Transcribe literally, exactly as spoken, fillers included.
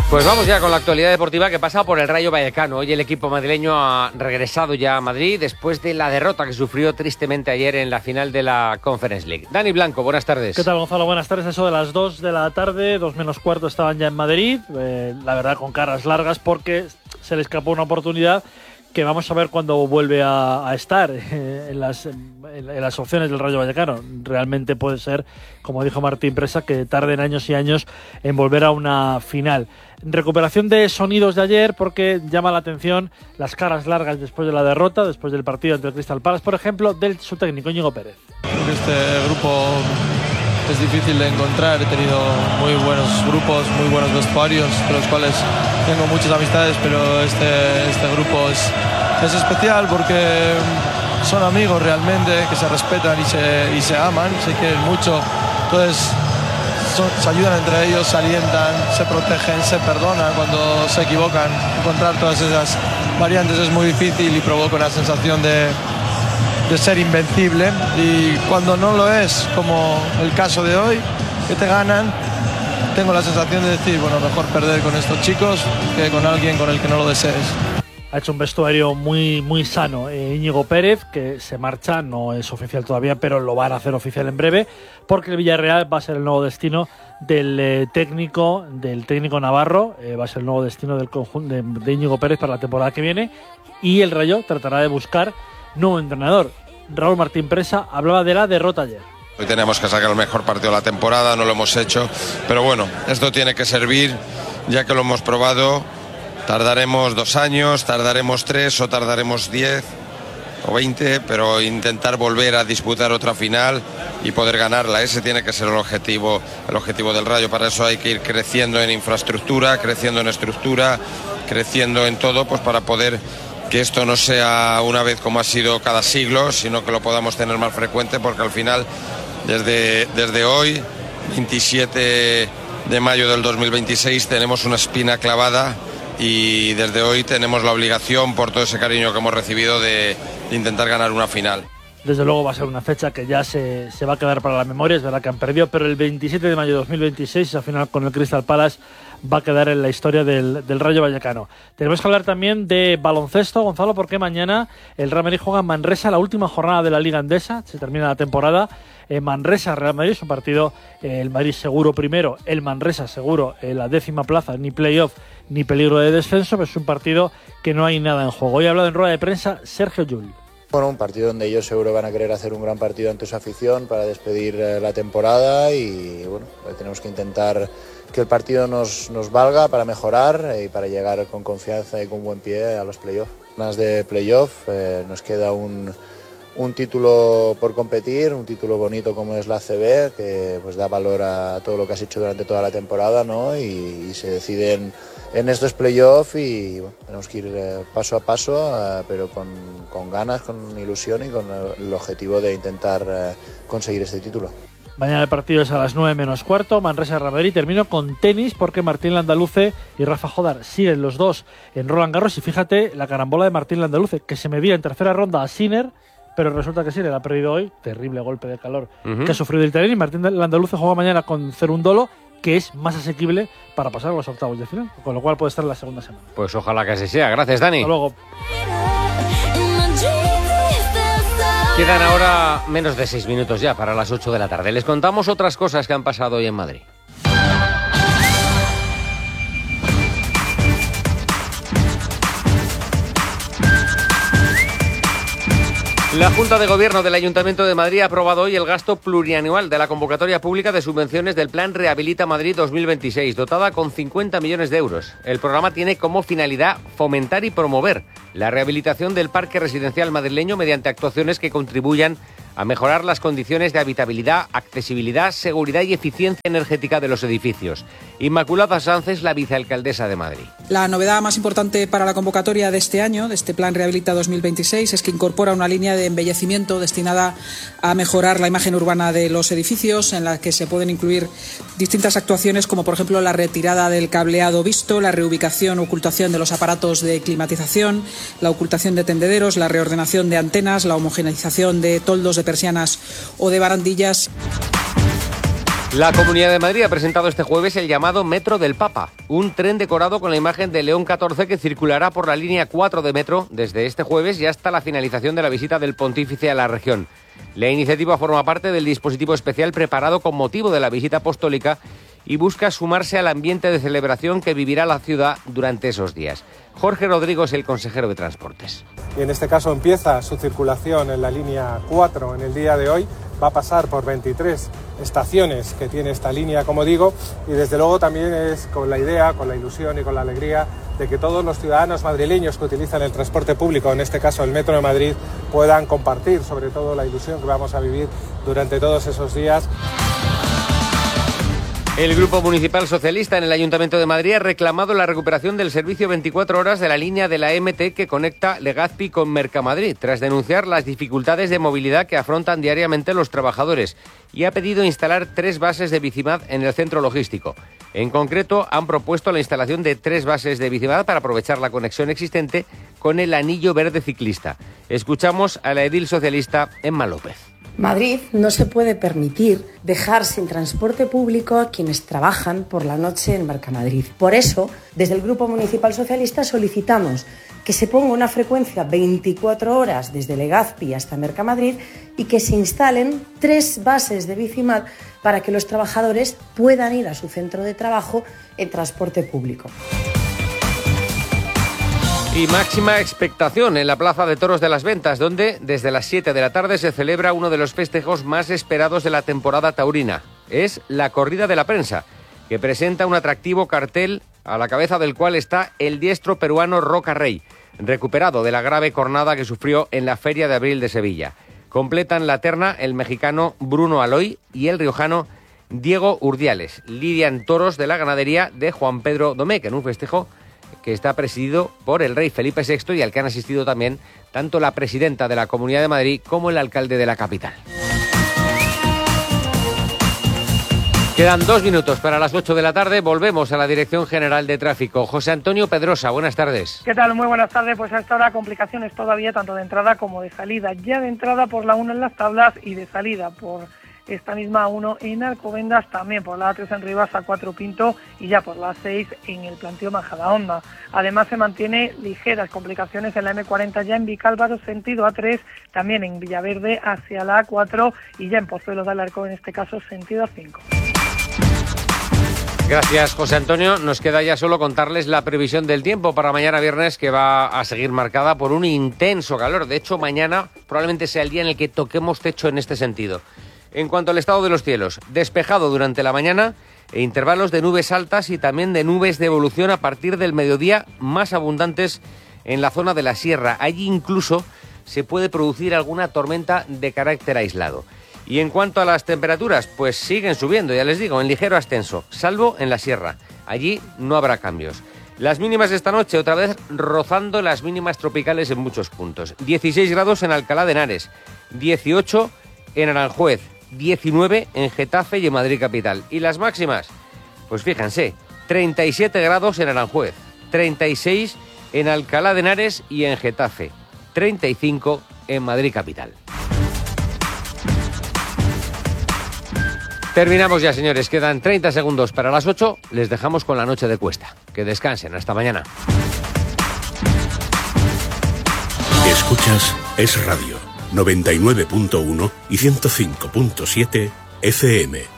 Pues vamos ya con la actualidad deportiva que pasa por el Rayo Vallecano. Hoy el equipo madrileño ha regresado ya a Madrid después de la derrota que sufrió tristemente ayer en la final de la Conference League. Dani Blanco, buenas tardes. ¿Qué tal, Gonzalo? Buenas tardes. Eso de las dos de la tarde, dos menos cuarto, estaban ya en Madrid. Eh, la verdad, con caras largas porque se le escapó una oportunidad que vamos a ver cuando vuelve a, a estar eh, en, las, en, en las opciones del Rayo Vallecano. Realmente puede ser, como dijo Martín Presa, que tarden años y años en volver a una final. Recuperación de sonidos de ayer porque llama la atención las caras largas después de la derrota, después del partido ante el Crystal Palace, por ejemplo, de su técnico Íñigo Pérez. Creo que este grupo es difícil de encontrar. He tenido muy buenos grupos, muy buenos vestuarios, de los cuales tengo muchas amistades, pero este, este grupo es, es especial porque son amigos realmente, que se respetan y se, y se aman, se quieren mucho. Entonces son, se ayudan entre ellos, se alientan, se protegen, se perdonan cuando se equivocan. Encontrar todas esas variantes es muy difícil y provoca una sensación de de ser invencible, y cuando no lo es, como el caso de hoy, que te ganan, tengo la sensación de decir, bueno, mejor perder con estos chicos que con alguien con el que no lo desees. Ha hecho un vestuario muy, muy sano eh, Íñigo Pérez, que se marcha, no es oficial todavía, pero lo van a hacer oficial en breve, porque el Villarreal va a ser el nuevo destino del eh, técnico del técnico navarro, eh, va a ser el nuevo destino del conjunto de, de Íñigo Pérez para la temporada que viene, y el Rayo tratará de buscar nuevo entrenador. Raúl Martín Presa hablaba de la derrota ayer. Hoy tenemos que sacar el mejor partido de la temporada, no lo hemos hecho, pero bueno, esto tiene que servir, ya que lo hemos probado. Tardaremos dos años, tardaremos tres o tardaremos diez o veinte, pero intentar volver a disputar otra final y poder ganarla, ese tiene que ser el objetivo, el objetivo del Rayo. Para eso hay que ir creciendo en infraestructura, creciendo en estructura, creciendo en todo, pues para poder que esto no sea una vez como ha sido cada siglo, sino que lo podamos tener más frecuente, porque al final, desde, desde hoy, veintisiete de mayo del dos mil veintiséis, tenemos una espina clavada, y desde hoy tenemos la obligación, por todo ese cariño que hemos recibido, de, de intentar ganar una final. Desde luego va a ser una fecha que ya se, se va a quedar para la memoria. Es verdad que han perdido, pero el veintisiete de mayo de dos mil veintiséis, esa final con el Crystal Palace, va a quedar en la historia del, del Rayo Vallecano. Tenemos que hablar también de baloncesto, Gonzalo, porque mañana el Real Madrid juega en Manresa, la última jornada de la Liga Endesa, se termina la temporada. En Manresa, Real Madrid, es un partido, eh, el Madrid seguro primero, el Manresa seguro en la décima plaza, ni playoff ni peligro de descenso, pero es un partido que no hay nada en juego. Hoy ha hablado en rueda de prensa Sergio Llull. Bueno, un partido donde ellos seguro van a querer hacer un gran partido ante su afición para despedir eh, la temporada, y bueno, tenemos que intentar que el partido nos, nos valga para mejorar y para llegar con confianza y con buen pie a los playoffs. Más de playoff, eh, nos queda un, un título por competir, un título bonito como es la A C B, que pues da valor a todo lo que has hecho durante toda la temporada, ¿no? Y, y se deciden en estos playoffs, y bueno, tenemos que ir eh, paso a paso, eh, pero con, con ganas, con ilusión y con el, el objetivo de intentar eh, conseguir este título. Mañana el partido es a las nueve menos cuarto, Manresa Real Madrid. Termino con tenis porque Martín Landaluce y Rafa Jodar siguen los dos en Roland Garros, y fíjate la carambola de Martín Landaluce, que se medía en tercera ronda a Sinner, pero resulta que Sinner ha perdido hoy, terrible golpe de calor uh-huh. que ha sufrido el italiano, y Martín Landaluce juega mañana con Cerundolo, que es más asequible para pasar a los octavos de final, con lo cual puede estar en la segunda semana. Pues ojalá que así sea. Gracias, Dani. Hasta luego. Quedan ahora menos de seis minutos ya para las ocho de la tarde. Les contamos otras cosas que han pasado hoy en Madrid. La Junta de Gobierno del Ayuntamiento de Madrid ha aprobado hoy el gasto plurianual de la convocatoria pública de subvenciones del Plan Rehabilita Madrid dos mil veintiséis, dotada con cincuenta millones de euros. El programa tiene como finalidad fomentar y promover la rehabilitación del parque residencial madrileño mediante actuaciones que contribuyan a mejorar las condiciones de habitabilidad, accesibilidad, seguridad y eficiencia energética de los edificios. Inmaculada Sanz es la vicealcaldesa de Madrid. La novedad más importante para la convocatoria de este año, de este Plan Rehabilita dos mil veintiséis, es que incorpora una línea de embellecimiento destinada a mejorar la imagen urbana de los edificios, en la que se pueden incluir distintas actuaciones, como por ejemplo la retirada del cableado visto, la reubicación o ocultación de los aparatos de climatización, la ocultación de tendederos, la reordenación de antenas, la homogeneización de toldos de persianas o de barandillas. La Comunidad de Madrid ha presentado este jueves el llamado Metro del Papa, un tren decorado con la imagen de León catorce que circulará por la línea cuatro de metro desde este jueves y hasta la finalización de la visita del pontífice a la región. La iniciativa forma parte del dispositivo especial preparado con motivo de la visita apostólica y busca sumarse al ambiente de celebración que vivirá la ciudad durante esos días. Jorge Rodrigo es el consejero de Transportes. Y en este caso empieza su circulación en la línea cuatro en el día de hoy. Va a pasar por veintitrés estaciones que tiene esta línea, como digo, y desde luego también es con la idea, con la ilusión y con la alegría de que todos los ciudadanos madrileños que utilizan el transporte público, en este caso el Metro de Madrid, puedan compartir sobre todo la ilusión que vamos a vivir durante todos esos días. El Grupo Municipal Socialista en el Ayuntamiento de Madrid ha reclamado la recuperación del servicio veinticuatro horas de la línea de la M T que conecta Legazpi con Mercamadrid, tras denunciar las dificultades de movilidad que afrontan diariamente los trabajadores, y ha pedido instalar tres bases de Bicimad en el centro logístico. En concreto, han propuesto la instalación de tres bases de Bicimad para aprovechar la conexión existente con el anillo verde ciclista. Escuchamos a la edil socialista Emma López. Madrid no se puede permitir dejar sin transporte público a quienes trabajan por la noche en Mercamadrid. Por eso, desde el Grupo Municipal Socialista solicitamos que se ponga una frecuencia veinticuatro horas desde Legazpi hasta Mercamadrid y que se instalen tres bases de Bicimad para que los trabajadores puedan ir a su centro de trabajo en transporte público. Y máxima expectación en la Plaza de Toros de las Ventas, donde desde las siete de la tarde se celebra uno de los festejos más esperados de la temporada taurina. Es la Corrida de la Prensa, que presenta un atractivo cartel a la cabeza del cual está el diestro peruano Roca Rey, recuperado de la grave cornada que sufrió en la Feria de Abril de Sevilla. Completan la terna el mexicano Bruno Aloy y el riojano Diego Urdiales. Lidian toros de la ganadería de Juan Pedro Domecq, en un festejo que está presidido por el rey Felipe sexto y al que han asistido también tanto la presidenta de la Comunidad de Madrid como el alcalde de la capital. Quedan dos minutos para las ocho de la tarde. Volvemos a la Dirección General de Tráfico. José Antonio Pedrosa, buenas tardes. ¿Qué tal? Muy buenas tardes. Pues a esta hora complicaciones todavía, tanto de entrada como de salida. Ya de entrada por la uno en Las Tablas y de salida por esta misma A uno en Alcobendas, también por la A tres en Rivas, A cuatro Pinto y ya por la A seis en el planteo Majadahonda. Además se mantiene ligeras complicaciones en la eme cuarenta ya en Vicálvaro sentido A tres, también en Villaverde hacia la A cuatro y ya en Pozuelo de Alarcón en este caso sentido A cinco. Gracias, José Antonio. Nos queda ya solo contarles la previsión del tiempo para mañana viernes, que va a seguir marcada por un intenso calor. De hecho, mañana probablemente sea el día en el que toquemos techo en este sentido. En cuanto al estado de los cielos, despejado durante la mañana e intervalos de nubes altas y también de nubes de evolución a partir del mediodía más abundantes en la zona de la sierra. Allí incluso se puede producir alguna tormenta de carácter aislado. Y en cuanto a las temperaturas, pues siguen subiendo, ya les digo, en ligero ascenso, salvo en la sierra. Allí no habrá cambios. Las mínimas esta noche, otra vez rozando las mínimas tropicales en muchos puntos. dieciséis grados en Alcalá de Henares, dieciocho en Aranjuez, diecinueve en Getafe y en Madrid capital. ¿Y las máximas? Pues fíjense, treinta y siete grados en Aranjuez, treinta y seis en Alcalá de Henares y en Getafe, treinta y cinco en Madrid capital. Terminamos ya, señores. Quedan treinta segundos para las ocho. Les dejamos con la noche de Cuesta. Que descansen. Hasta mañana. Escuchas Es Radio, noventa y nueve punto uno y ciento cinco punto siete F M.